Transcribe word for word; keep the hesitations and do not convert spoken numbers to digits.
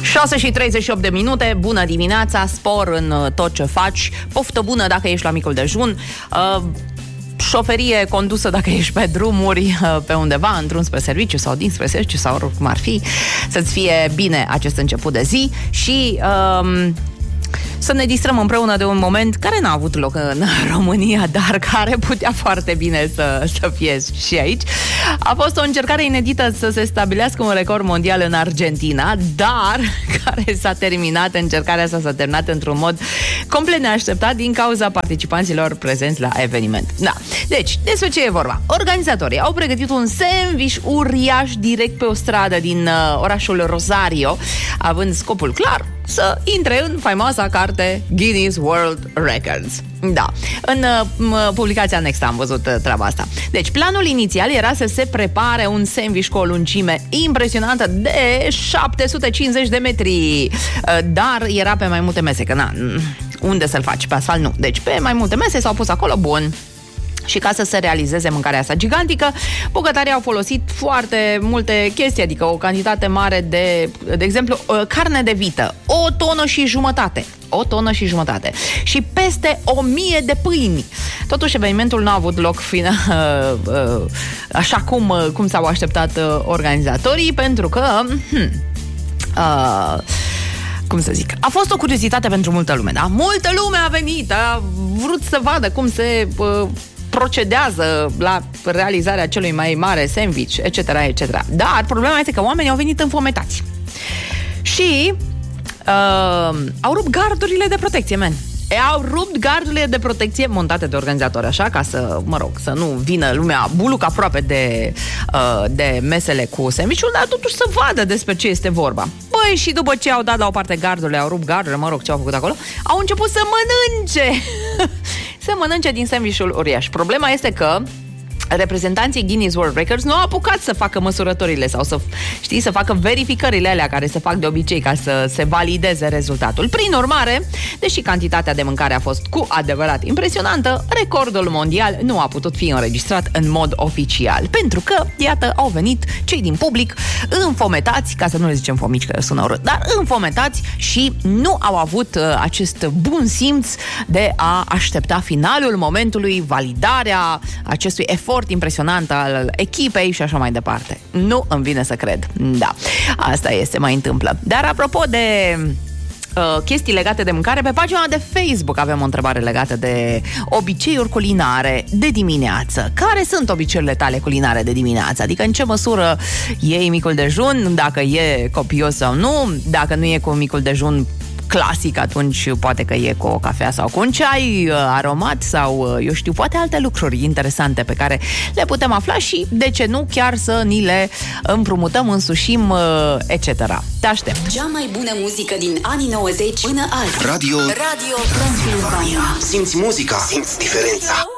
șase și treizeci și opt de minute, bună dimineața, spor în tot ce faci, poftă bună dacă ești la micul dejun, uh, șoferie condusă dacă ești pe drumuri, pe undeva, într-un spre serviciu sau dinspre serviciu sau oricum ar fi, să-ți fie bine acest început de zi și... Um, să ne distrăm împreună de un moment care n-a avut loc în România, dar care putea foarte bine să, să fie și aici. A fost o încercare inedită să se stabilească un record mondial în Argentina, dar care s-a terminat, încercarea asta s-a terminat într-un mod complet neașteptat din cauza participanților prezenți la eveniment. Da. Deci, despre ce e vorba? Organizatorii au pregătit un sandwich uriaș direct pe o stradă din uh, orașul Rosario, având scopul clar să intre în faimoasa carte Guinness World Records. Da, în uh, publicația anexă am văzut uh, treaba asta. Deci, planul inițial era să se prepare un sandwich cu o lungime impresionantă de șapte sute cincizeci de metri, uh, dar era pe mai multe mese, că na, unde să-l faci? Pe asfalt nu. Deci, pe mai multe mese s-au pus acolo, bun. Și ca să se realizeze mâncarea asta gigantică, bucătarii au folosit foarte multe chestii, adică o cantitate mare de, de exemplu, carne de vită, o tonă și jumătate. O tonă și jumătate. Și peste o mie de pâini. Totuși, evenimentul nu a avut loc fina, uh, uh, așa cum, uh, cum s-au așteptat uh, organizatorii, pentru că... Hmm, uh, cum să zic, a fost o curiozitate pentru multă lume, da? Multă lume a venit, a vrut să vadă cum se... Uh, procedează la realizarea celui mai mare sandwich, et cetera, et cetera. Dar problema este că oamenii au venit înfometați. Și uh, au rupt gardurile de protecție, man. E, au rupt gardurile de protecție montate de organizatori, așa, ca să, mă rog, să nu vină lumea buluc aproape de, uh, de mesele cu sandwich-ul, dar totuși să vadă despre ce este vorba. Băi, și după ce au dat la o parte gardurile, au rupt gardurile, mă rog, ce au făcut acolo, au început să mănânce să mănânce din sandwich-ul uriaș. Problema este că reprezentanții Guinness World Records nu au apucat să facă măsurătorile sau să, știi, să facă verificările alea care se fac de obicei ca să se valideze rezultatul. Prin urmare, deși cantitatea de mâncare a fost cu adevărat impresionantă, recordul mondial nu a putut fi înregistrat în mod oficial. Pentru că, iată, au venit cei din public înfometați, ca să nu le zicem fomici că sună urât, dar înfometați și nu au avut uh, acest bun simț de a aștepta finalul momentului, validarea acestui efort impresionant al echipei și așa mai departe. Nu îmi vine să cred. Da, asta este, mai întâmplă. Dar apropo de uh, chestii legate de mâncare, pe pagina de Facebook avem o întrebare legată de obiceiuri culinare de dimineață. Care sunt obiceiurile tale culinare de dimineață? Adică în ce măsură iei micul dejun, dacă e copios sau nu, dacă nu e cu micul dejun clasic, atunci poate că e cu o cafea sau cu un ceai aromat sau, eu știu, poate alte lucruri interesante pe care le putem afla și, de ce nu, chiar să ni le împrumutăm, însușim, et cetera. Te aștept! Cea mai bună muzică din anii nouăzeci până azi. Radio Radio Transilvania. Simți muzica, simți diferența.